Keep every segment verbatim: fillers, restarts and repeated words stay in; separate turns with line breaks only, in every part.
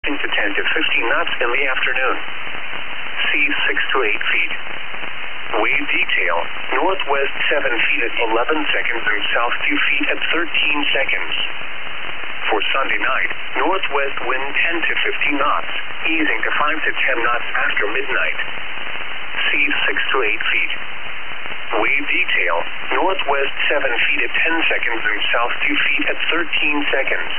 gusting to ten to fifteen knots in the afternoon. Seas six to eight feet. Wave detail, northwest seven feet at eleven seconds and south two feet at thirteen seconds. For Sunday night, northwest wind ten to fifteen knots, easing to five to ten knots after midnight. Seas six to eight feet. Wave detail, northwest seven feet at ten seconds and south two feet at thirteen seconds.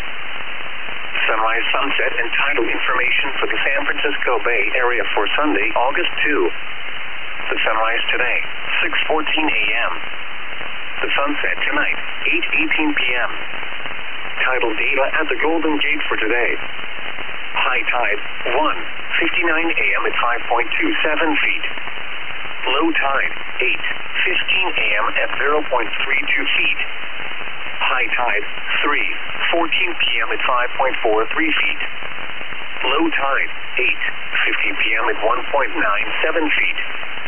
Sunrise, sunset, and tidal information for the San Francisco Bay Area for Sunday, August second. The sunrise today, six fourteen a m The sunset tonight, eight eighteen p m Tidal data at the Golden Gate for today. High tide, one fifty-nine a m at five point two seven feet. Low tide, eight fifteen a m at zero point three two feet. High tide, three fourteen p m at five point four three feet. Low tide, eight fifty p m at one point nine seven feet.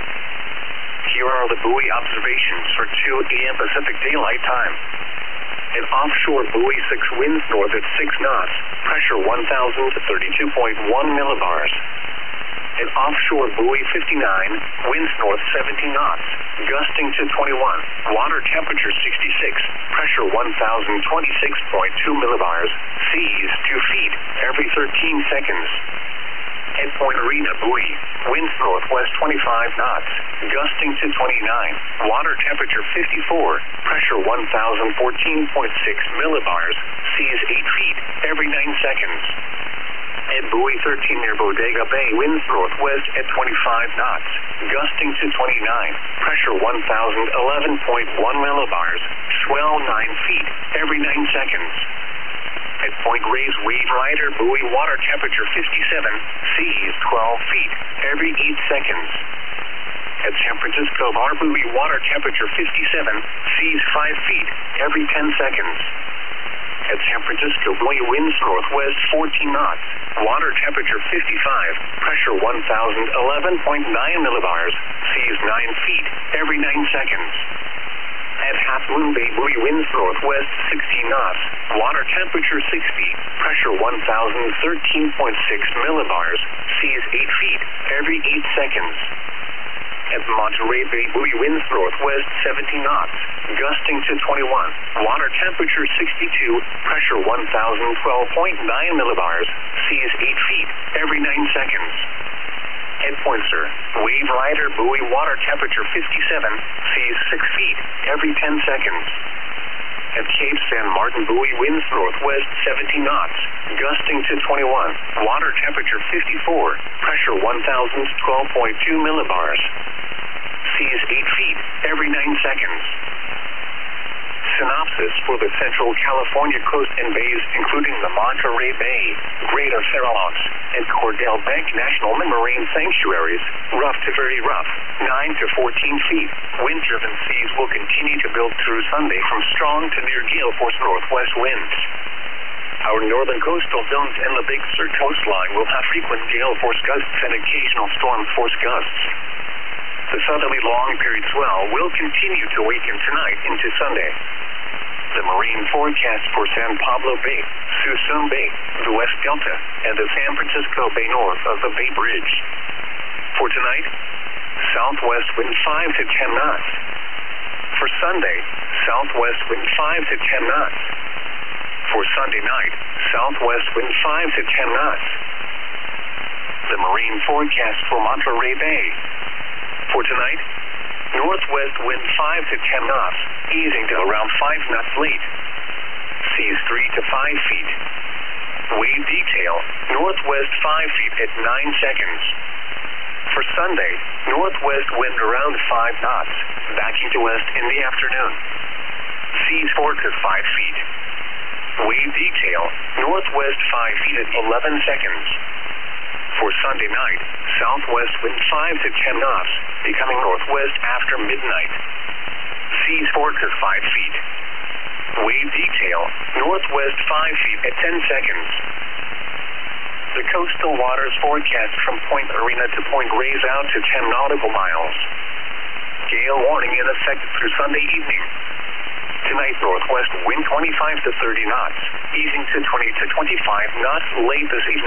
Here are the buoy observations for two a m Pacific Daylight Time. An offshore buoy six winds north at six knots, pressure one thousand to thirty-two point one millibars. An offshore buoy fifty-nine, winds north seventeen knots, gusting to twenty-one, water temperature sixty-six, pressure one thousand twenty-six point two millibars, seas two feet every thirteen seconds. Head Point Arena buoy, winds northwest twenty-five knots, gusting to twenty-nine, water temperature fifty-four, pressure one thousand fourteen point six millibars, seas eight feet every nine seconds. At buoy thirteen near Bodega Bay, winds northwest at twenty-five knots, gusting to twenty-nine, pressure one thousand eleven point one millibars, swell nine feet every nine seconds. At Point Reyes Wave Rider buoy, water temperature fifty-seven, seas twelve feet every eight seconds. At San Francisco Bar buoy, water temperature fifty-seven, seas five feet every ten seconds. At San Francisco buoy, winds northwest fourteen knots, water temperature fifty-five, pressure one thousand eleven point nine millibars, seas nine feet every nine seconds. At Half Moon Bay buoy, winds northwest sixteen knots, water temperature sixty, pressure one thousand thirteen point six millibars, seas eight feet every eight seconds. At Monterey Bay buoy, winds northwest seventeen knots, gusting to twenty-one, water temperature sixty-two, pressure one thousand twelve point nine millibars, seas eight feet every nine seconds. Head Pointer, Wave Rider buoy, water temperature fifty-seven, seas six feet every ten seconds. At Cape San Martin buoy, winds northwest seventeen knots, gusting to twenty-one, water temperature fifty-four, pressure one thousand twelve point two millibars, seas eight feet every nine seconds. Synopsis for the Central California coast and bays, including the Monterey Bay, Greater Farallones, and Cordell Bank National Marine Sanctuaries, rough to very rough, nine to fourteen feet. Wind-driven seas will continue to build through Sunday from strong to near gale force northwest winds. Our northern coastal zones and the Big Sur coastline will have frequent gale force gusts and occasional storm force gusts. The southerly long period swell will continue to weaken tonight into Sunday. The marine forecast for San Pablo Bay, Suisun Bay, the West Delta, and the San Francisco Bay north of the Bay Bridge. For tonight, southwest wind five to ten knots. For Sunday, southwest wind five to ten knots. For Sunday night, southwest wind five to ten knots. The marine forecast for Monterey Bay. For tonight, northwest wind five to ten knots, easing to around five knots late. Seas three to five feet. Wave detail, northwest five feet at nine seconds. For Sunday, northwest wind around five knots, backing to west in the afternoon. Seas four to five feet. Wave detail, northwest five feet at eleven seconds. For Sunday night, southwest wind five to ten knots, becoming northwest after midnight. Seas four to five feet. Wave detail, northwest five feet at ten seconds. The coastal waters forecast from Point Arena to Point Reyes out to ten nautical miles. Gale warning in effect through Sunday evening. Tonight, northwest wind twenty-five to thirty knots, easing to twenty to twenty-five knots late this evening.